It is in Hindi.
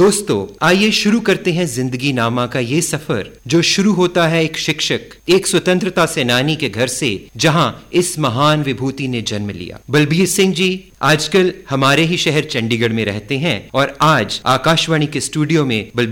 दोस्तों, आइए शुरू करते हैं जिंदगी नामा का ये सफर, जो शुरू होता है एक शिक्षक, एक स्वतंत्रता सेनानी के घर से, जहां इस महान विभूति ने जन्म लिया। बलबीर सिंह जी आजकल हमारे ही शहर चंडीगढ़ में रहते हैं और आज आकाशवाणी के स्टूडियो में